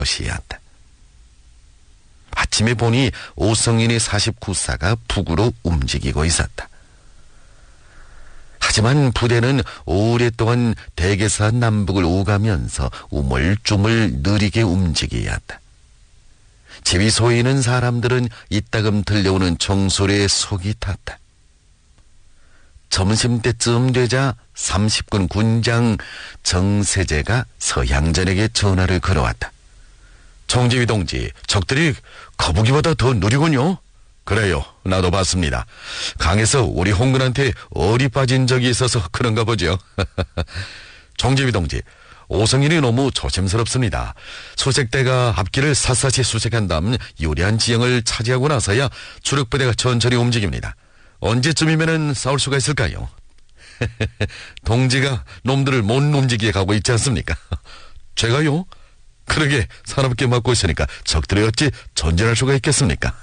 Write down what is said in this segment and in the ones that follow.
것이었다. 아침에 보니 오성인의 49사가 북으로 움직이고 있었다. 하지만 부대는 오랫동안 대개사 남북을 오가면서 우물쭈물 느리게 움직여야 한다. 지휘 소에 있는 사람들은 이따금 들려오는 종소리에 속이 탔다. 점심때쯤 되자 30군 군장 정세재가 서양전에게 전화를 걸어왔다. 총지휘 동지, 적들이 거북이보다 더 느리군요. 그래요, 나도 봤습니다. 강에서 우리 홍군한테 얼이 빠진 적이 있어서 그런가 보죠. 총지휘 동지, 오성인이 너무 조심스럽습니다. 수색대가 앞길을 샅샅이 수색한 다음 유리한 지형을 차지하고 나서야 주력부대가 천천히 움직입니다. 언제쯤이면 싸울 수가 있을까요? 동지가 놈들을 못 움직이게 가고 있지 않습니까? 제가요? 그러게 사납게 맡고 있으니까 적들이 어찌 전진할 수가 있겠습니까?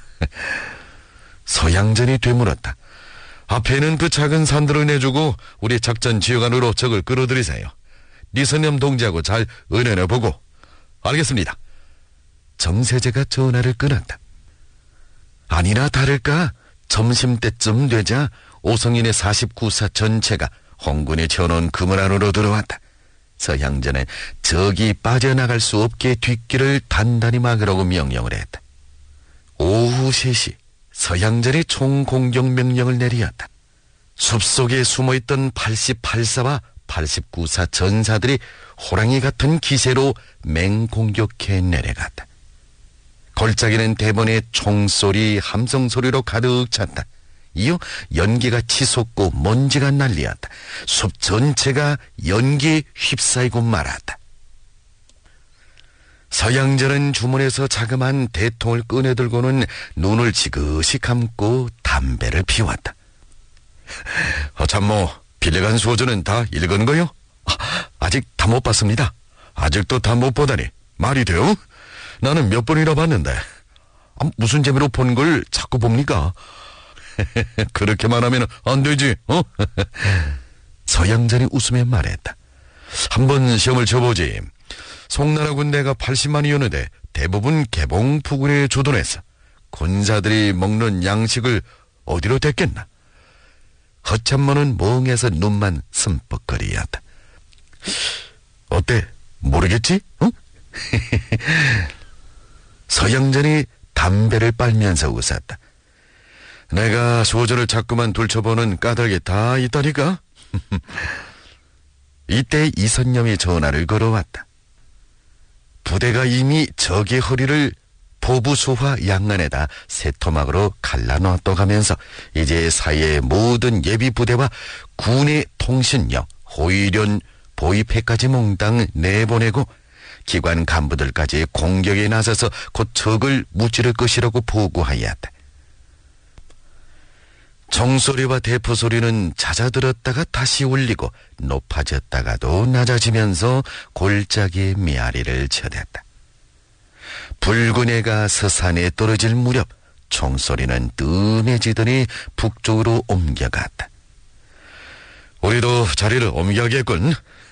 서양전이 되물었다. 앞에는 그 작은 산들을 내주고 우리 작전 지역 안으로 적을 끌어들이세요. 리선염 동지하고 잘 의논해보고. 알겠습니다. 정세재가 전화를 끊었다. 아니나 다를까 점심때쯤 되자 오성인의 49사 전체가 홍군에 쳐놓은 그물 안으로 들어왔다. 서양전은 적이 빠져나갈 수 없게 뒷길을 단단히 막으라고 명령을 했다. 오후 3시 서양전이 총공격 명령을 내리었다. 숲속에 숨어있던 88사와 89사 전사들이 호랑이 같은 기세로 맹공격해 내려갔다. 골짜기는 대번에 총소리, 함성소리로 가득 찼다. 이어 연기가 치솟고 먼지가 날리었다. 숲 전체가 연기에 휩싸이고 말았다. 서양전은 주문에서 자그마한 대통을 꺼내들고는 눈을 지그시 감고 담배를 피웠다. 참모, 빌려간 소주는 다 읽은 거요? 아직 다 못 봤습니다. 아직도 다 못 보다니 말이 돼요? 나는 몇 번이나 봤는데 무슨 재미로 본 걸 자꾸 봅니까? 그렇게만 하면 안 되지, 어? 서양전이 웃으며 말했다. 한번 시험을 쳐보지. 송나라 군대가 80만이었는데 대부분 개봉 부군에 주둔했어. 군사들이 먹는 양식을 어디로 댔겠나? 허참모는 멍해서 눈만 슴뻑거리었다. 어때? 모르겠지? 어? 서양전이 담배를 빨면서 웃었다. 내가 소주를 자꾸만 둘쳐보는 까닭이 다 있다니까? 이때 이선념이 전화를 걸어왔다. 부대가 이미 적의 허리를 포부수화 양안에다 새토막으로 갈라놓았다고 하면서 이제 사이의 모든 예비부대와 군의 통신력, 호위련, 보위패까지 몽땅 내보내고 기관 간부들까지 공격에 나서서 곧 적을 무찌를 것이라고 보고하였다. 종소리와 대포소리는 잦아들었다가 다시 울리고 높아졌다가도 낮아지면서 골짜기의 메아리를 쳐댔다. 붉은 해가 서산에 떨어질 무렵 총소리는 뜸해지더니 북쪽으로 옮겨갔다. 우리도 자리를 옮겨야겠군.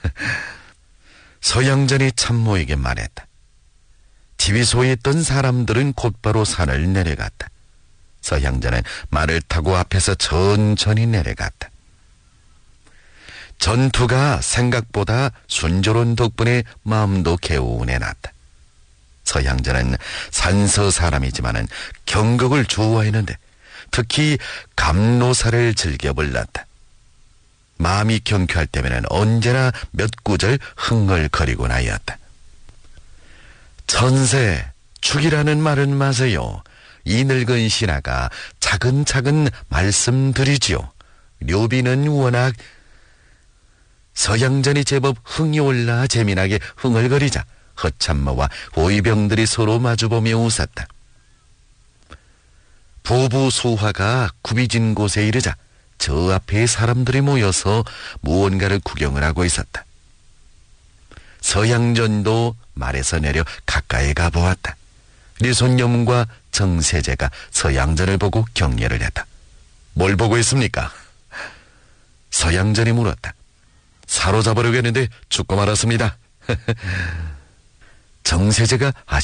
서양전이 참모에게 말했다. 지휘소에 있던 사람들은 곧바로 산을 내려갔다. 서양전은 말을 타고 앞에서 천천히 내려갔다. 전투가 생각보다 순조로운 덕분에 마음도 개운해놨다. 서양전은 산서 사람이지만은 경극을 좋아했는데 특히 감노사를 즐겨 불렀다. 마음이 경쾌할 때면은 언제나 몇 구절 흥얼거리곤 하였다. 천세, 죽이라는 말은 마세요. 이 늙은 신하가 차근차근 말씀드리지요. 료비는 워낙 서양전이 제법 흥이 올라 재미나게 흥얼거리자 허참모와 호위병들이 서로 마주보며 웃었다. 보부소화가 굽이진 곳에 이르자 저 앞에 사람들이 모여서 무언가를 구경을 하고 있었다. 서양전도 말에서 내려 가까이 가보았다. 리손념과 정세재가 서양전을 보고 격려를 했다. 뭘 보고 있습니까? 서양전이 물었다. 사로잡으려고 했는데 죽고 말았습니다. 정세제가